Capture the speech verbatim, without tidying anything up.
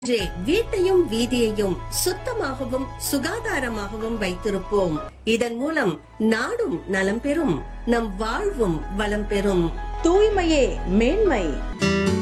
வீட்டையும் வீதியையும் சுத்தமாகவும் சுகாதாரமாகவும் வைத்திருப்போம். இதன் மூலம் நாடும் நலம் பெறும், நம் வாழ்வும் வளம் பெறும். தூய்மையே மேன்மை.